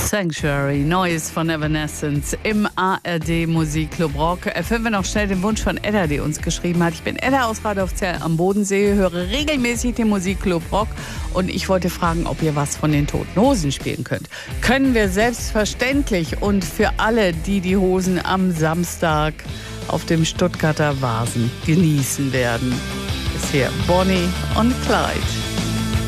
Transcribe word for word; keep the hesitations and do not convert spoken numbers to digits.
Sanctuary, Neues von Evanescence im A R D Musikclub Rock. Erfüllen wir noch schnell den Wunsch von Edda, die uns geschrieben hat. Ich bin Edda aus Radolfzell am Bodensee, höre regelmäßig den Musikclub Rock und ich wollte fragen, ob ihr was von den Toten Hosen spielen könnt. Können wir selbstverständlich, und für alle, die die Hosen am Samstag auf dem Stuttgarter Vasen genießen werden. Ist hier Bonnie und Clyde.